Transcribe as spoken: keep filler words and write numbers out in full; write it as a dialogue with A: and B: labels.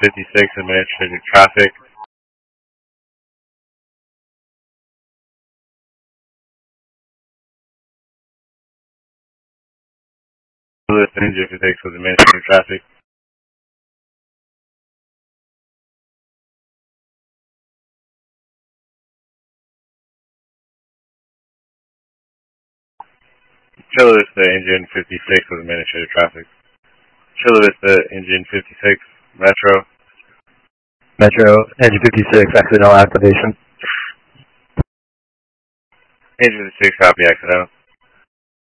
A: fifty-six, administrative traffic. Chiller Vista, engine fifty-six with administrative traffic. Chiller Vista, engine fifty-six with administrative traffic. Chiller Vista, engine fifty-six, Metro.
B: Metro, engine fifty-six, accidental activation.
A: Engine fifty-six, copy, accidental.